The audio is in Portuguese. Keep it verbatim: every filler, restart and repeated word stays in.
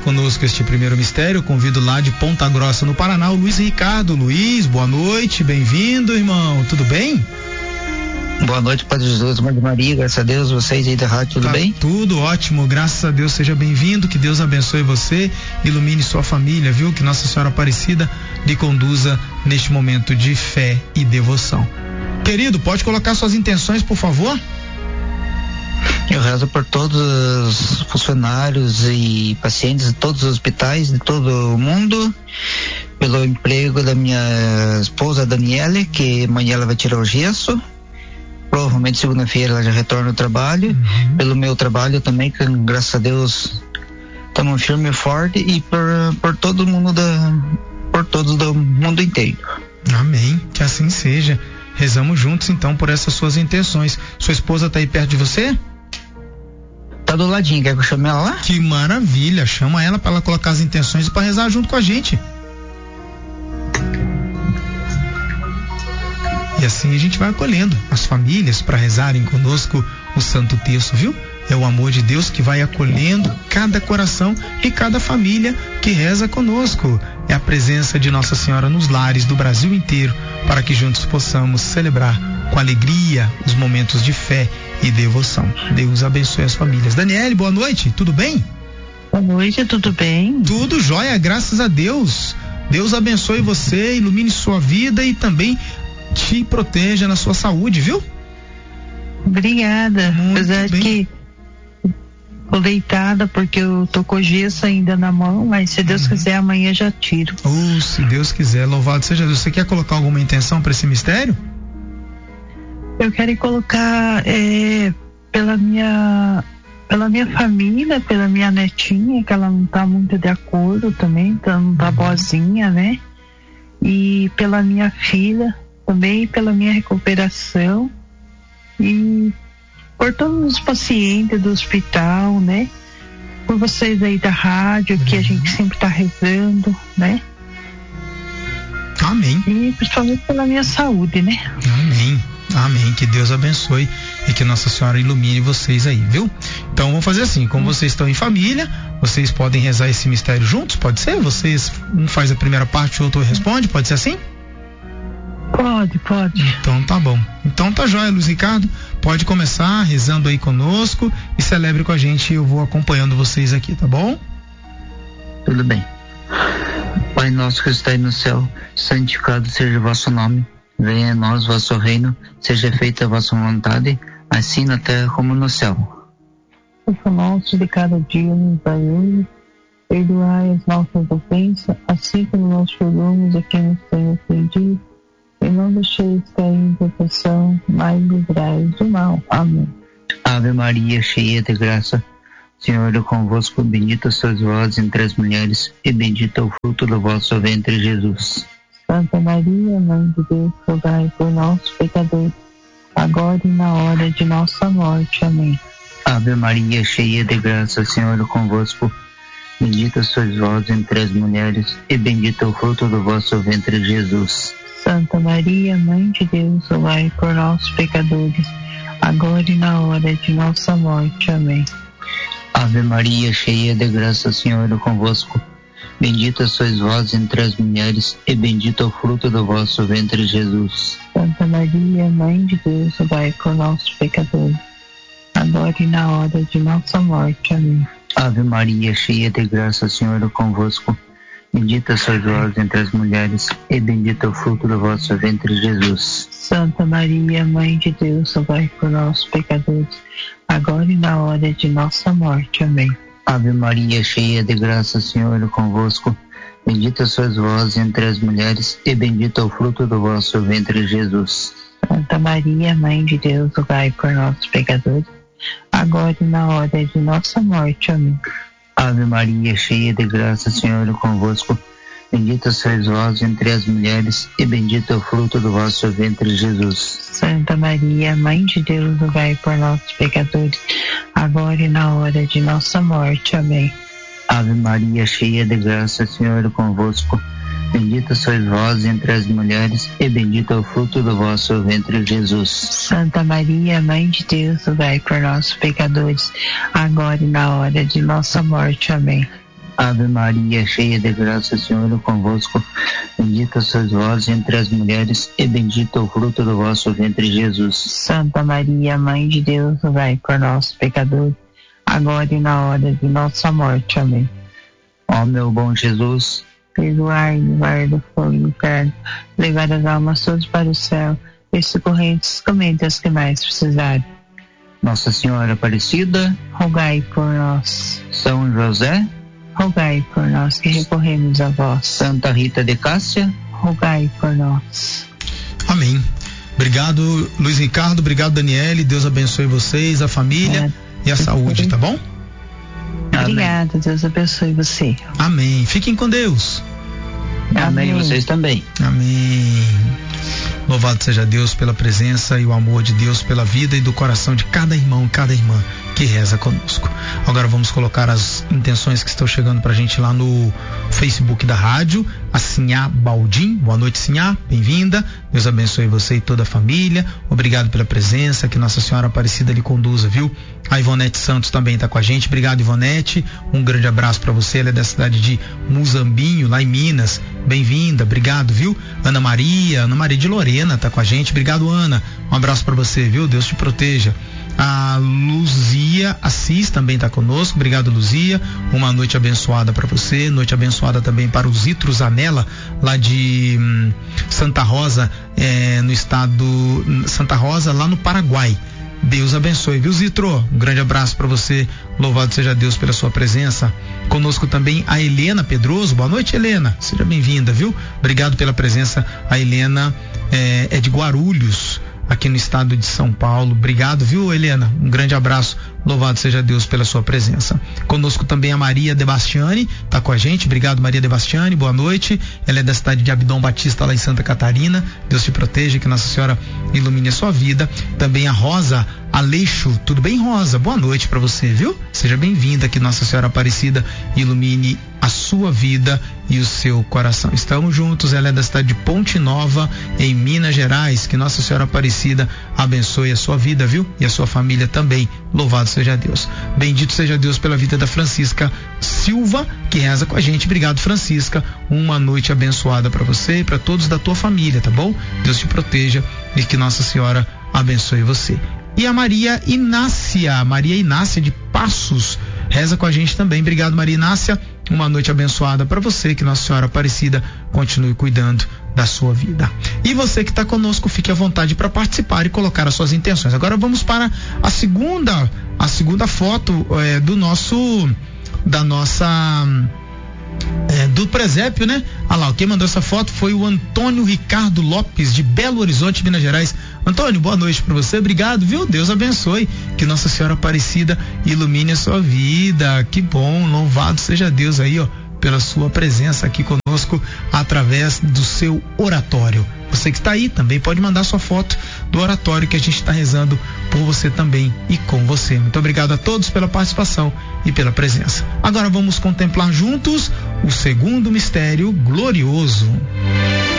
conosco este primeiro mistério. Eu convido lá de Ponta Grossa, no Paraná, o Luiz Ricardo. Luiz, boa noite, bem-vindo, irmão. Tudo bem? Boa noite, Padre Jesus, Mãe de Maria, graças a Deus, vocês aí da rádio, tudo tá bem? Tudo ótimo, graças a Deus, seja bem-vindo, que Deus abençoe você, ilumine sua família, viu? Que Nossa Senhora Aparecida lhe conduza neste momento de fé e devoção. Querido, pode colocar suas intenções, por favor? Eu rezo por todos os funcionários e pacientes de todos os hospitais de todo o mundo, pelo emprego da minha esposa Daniele, que amanhã ela vai tirar o gesso, provavelmente segunda-feira ela já retorna ao trabalho, uhum. Pelo meu trabalho também, que graças a Deus estamos firme e forte, e por, por todo mundo da, por todos do mundo inteiro. Amém, que assim seja. Rezamos juntos então por essas suas intenções. Sua esposa está aí perto de você? Tá do ladinho, quer que eu chame ela lá? Que maravilha, chama ela para ela colocar as intenções e para rezar junto com a gente. E assim a gente vai acolhendo as famílias para rezarem conosco o Santo Terço, viu? É o amor de Deus que vai acolhendo cada coração e cada família que reza conosco. É a presença de Nossa Senhora nos lares do Brasil inteiro, para que juntos possamos celebrar com alegria os momentos de fé e devoção. Deus abençoe as famílias. Daniele, boa noite, tudo bem? Boa noite, tudo bem? Tudo jóia, graças a Deus. Deus abençoe você, ilumine sua vida e também te proteja na sua saúde, viu? Obrigada. Muito Apesar bem. que tô deitada porque eu tô com gesso ainda na mão, mas se Deus uhum. quiser amanhã já tiro. Oh, se Deus quiser, louvado seja Deus. Você quer colocar alguma intenção para esse mistério? Eu quero colocar é, pela minha pela minha família, pela minha netinha, que ela não tá muito de acordo também, então não tá boazinha, né? E pela minha filha também, pela minha recuperação e por todos os pacientes do hospital, né? Por vocês aí da rádio, que a gente sempre tá rezando, né? Amém. E principalmente pela minha saúde, né? Amém. Amém, que Deus abençoe e que Nossa Senhora ilumine vocês aí, viu? Então vamos fazer assim, como vocês estão em família, vocês podem rezar esse mistério juntos, pode ser? Vocês, um faz a primeira parte, o outro responde, pode ser assim? Pode, pode. Então tá bom. Então tá jóia, Luiz Ricardo, pode começar rezando aí conosco e celebre com a gente, eu vou acompanhando vocês aqui, tá bom? Tudo bem. Pai nosso que está aí no céu, santificado seja o vosso nome. Venha a nós vosso reino, seja feita a vossa vontade, assim na terra como no céu. O pão nosso de cada dia nos dai hoje, perdoai as nossas ofensas, assim como nós perdoamos a quem nos tem ofendido, e não deixeis cair em tentação, mas livrai do mal. Amém. Ave Maria, cheia de graça, Senhor é convosco, bendita sois vós entre as mulheres, e bendito é o fruto do vosso ventre, Jesus. Santa Maria, Mãe de Deus, rogai por nós, pecadores, agora e na hora de nossa morte. Amém. Ave Maria, cheia de graça, Senhor é convosco, bendita sois vós entre as mulheres, e bendito é o fruto do vosso ventre, Jesus. Santa Maria, Mãe de Deus, rogai por nós, pecadores, agora e na hora de nossa morte. Amém. Ave Maria, cheia de graça, Senhor é convosco, bendita sois vós entre as mulheres, e bendito é o fruto do vosso ventre, Jesus. Santa Maria, Mãe de Deus, rogai por nós, pecadores, agora e na hora de nossa morte. Amém. Ave Maria, cheia de graça, Senhor é convosco, bendita sois vós entre as mulheres, e bendito é o fruto do vosso ventre, Jesus. Santa Maria, Mãe de Deus, rogai por nós, pecadores, agora e na hora de nossa morte. Amém. Ave Maria, cheia de graça, Senhor é convosco, bendita sois vós entre as mulheres, e bendito é o fruto do vosso ventre, Jesus. Santa Maria, Mãe de Deus, rogai por nós, pecadores, agora e na hora de nossa morte. Amém. Ave Maria, cheia de graça, Senhor é convosco, bendita sois vós entre as mulheres, e bendito é o fruto do vosso ventre, Jesus. Santa Maria, Mãe de Deus, rogai por nós, pecadores, agora e na hora de nossa morte. Amém. Ave Maria, cheia de graça, Senhor é convosco, bendita sois vós entre as mulheres, e bendito é o fruto do vosso ventre, Jesus. Santa Maria, Mãe de Deus, rogai por nós, pecadores, agora e na hora de nossa morte. Amém. Ave Maria, cheia de graça, o Senhor é convosco. Bendita sois vós entre as mulheres, e bendito o fruto do vosso ventre, Jesus. Santa Maria, Mãe de Deus, rogai por nós, pecadores, agora e na hora de nossa morte. Amém. Ó meu bom Jesus, perdoai-nos, guarda do fogo do inferno, levar as almas todas para o céu, e socorrei principalmente as que mais precisarem. Nossa Senhora Aparecida, rogai por nós. São José, rogai por nós que recorremos a vós. Santa Rita de Cássia, rogai por nós. Amém. Obrigado, Luiz Ricardo, obrigado, Daniele, Deus abençoe vocês, a família é, e a saúde, tá bom? Obrigada, Deus abençoe você. Amém. Fiquem com Deus. Amém. Amém. Vocês também. Amém. Louvado seja Deus pela presença e o amor de Deus pela vida e do coração de cada irmão, cada irmã que reza conosco. Agora vamos colocar as intenções que estão chegando pra gente lá no Facebook da rádio. A Sinhá Baldim, boa noite, Sinhá, bem-vinda. Deus abençoe você e toda a família. Obrigado pela presença, que Nossa Senhora Aparecida lhe conduza, viu? A Ivonete Santos também está com a gente. Obrigado, Ivonete. Um grande abraço para você. Ela é da cidade de Muzambinho, lá em Minas. Bem-vinda, obrigado, viu? Ana Maria, Ana Maria de Lorena tá com a gente. Obrigado, Ana. Um abraço para você, viu? Deus te proteja. A Luzia Assis também está conosco. Obrigado, Luzia. Uma noite abençoada para você. Noite abençoada também para os Itros Anela, lá de hum, Santa Rosa, é, no estado Santa Rosa, lá no Paraguai. Deus abençoe, viu, Zitro? Um grande abraço para você. Louvado seja Deus pela sua presença. Conosco também a Helena Pedroso. Boa noite, Helena. Seja bem-vinda, viu? Obrigado pela presença. A Helena é, é de Guarulhos, aqui no estado de São Paulo. Obrigado, viu, Helena? Um grande abraço. Louvado seja Deus pela sua presença. Conosco também a Maria De Bastiani, tá com a gente. Obrigado, Maria De Bastiani, boa noite. Ela é da cidade de Abdom Batista, lá em Santa Catarina. Deus te proteja, que Nossa Senhora ilumine a sua vida. Também a Rosa Aleixo, tudo bem, Rosa? Boa noite para você, viu? Seja bem-vinda, que Nossa Senhora Aparecida ilumine a sua vida e o seu coração. Estamos juntos. Ela é da cidade de Ponte Nova, em Minas Gerais. Que Nossa Senhora Aparecida abençoe a sua vida, viu? E a sua família também. Louvado seja Deus. Bendito seja Deus pela vida da Francisca Silva, que reza com a gente. Obrigado, Francisca. Uma noite abençoada para você e para todos da tua família, tá bom? Deus te proteja e que Nossa Senhora abençoe você. E a Maria Inácia, Maria Inácia de Passos, reza com a gente também. Obrigado, Maria Inácia. Uma noite abençoada para você, que Nossa Senhora Aparecida continue cuidando da sua vida. E você que está conosco, fique à vontade para participar e colocar as suas intenções. Agora vamos para a segunda, a segunda foto é, do nosso, da nossa, é, do presépio, né? Ah lá, quem mandou essa foto foi o Antônio Ricardo Lopes, de Belo Horizonte, Minas Gerais. Antônio, boa noite para você, obrigado, viu? Deus abençoe, que Nossa Senhora Aparecida ilumine a sua vida. Que bom, louvado seja Deus aí, ó, pela sua presença aqui conosco através do seu oratório. Você que está aí também pode mandar sua foto do oratório, que a gente está rezando por você também e com você. Muito obrigado a todos pela participação e pela presença. Agora vamos contemplar juntos o segundo mistério glorioso.